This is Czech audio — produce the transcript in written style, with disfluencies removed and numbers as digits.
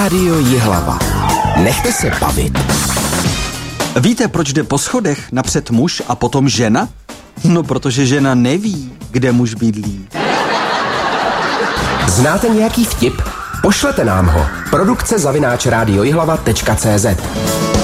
Rádio Jihlava. Nechte se bavit. Víte, proč jde po schodech napřed muž a potom žena? No, protože žena neví, kde muž bydlí. Znáte nějaký vtip? Pošlete nám ho. Produkce @radiojihlava.cz